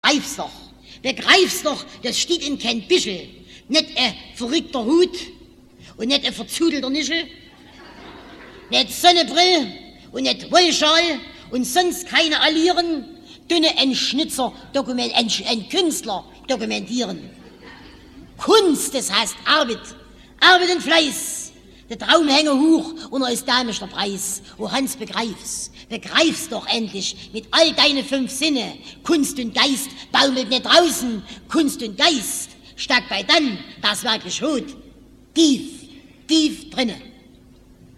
begreif's doch, das steht in kein Bischel. Nicht ein verrückter Hut und nicht ein verzudelter Nischel, nicht Sonnebrill und nicht Wollschal und sonst keine Allieren, dünne ein Schnitzer, ein Künstler dokumentieren. Kunst, das heißt Arbeit und Fleiß. Der Traum hänge hoch und er ist damisch der Preis. O Hans, begreif's doch endlich mit all deine 5 Sinne. Kunst und Geist baumelt nicht draußen, Kunst und Geist steckt bei dann, das wirklich Hut, tief drinnen.